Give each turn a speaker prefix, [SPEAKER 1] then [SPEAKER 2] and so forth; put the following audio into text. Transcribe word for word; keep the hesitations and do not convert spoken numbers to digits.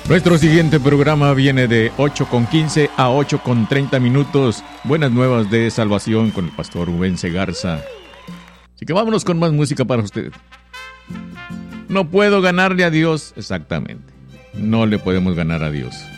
[SPEAKER 1] Nuestro siguiente programa viene de ocho con quince a ocho con treinta minutos. Buenas nuevas de salvación con el pastor Rubén Segarza. Así que vámonos con más música para usted. No puedo ganarle a Dios. Exactamente. No le podemos ganar a Dios.